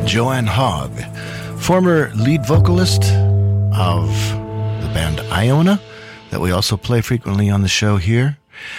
Joanne Hogg, former lead vocalist of the band Iona, that we also play frequently on the show here.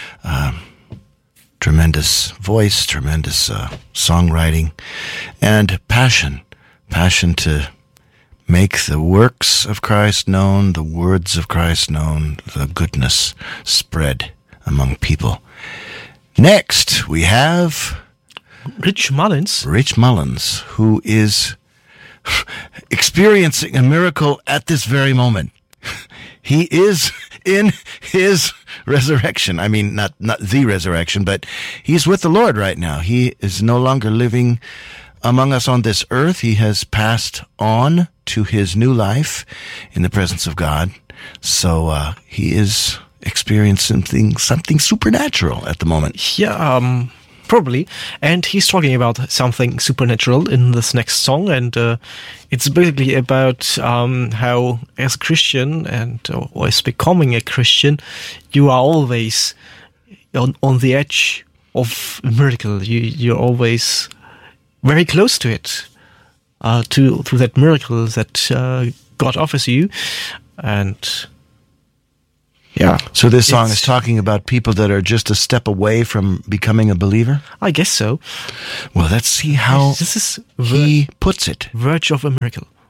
Tremendous voice, tremendous songwriting, and passion to make the works of Christ known, the words of Christ known, the goodness spread among people. Next, we have Rich Mullins. Rich Mullins, who is experiencing a miracle at this very moment. He is in his resurrection. I mean, not the resurrection, but he's with the Lord right now. He is no longer living among us on this earth. He has passed on to his new life in the presence of God. So he is experiencing something supernatural at the moment. Yeah, probably. And he's talking about something supernatural in this next song. And it's basically about how, as a Christian and or as becoming a Christian, you are always on the edge of a miracle. You're always very close to it, to that miracle that God offers you. And yeah. So this song is talking about people that are just a step away from becoming a believer? I guess so. Well, let's see how this is he puts it. Verge of a miracle.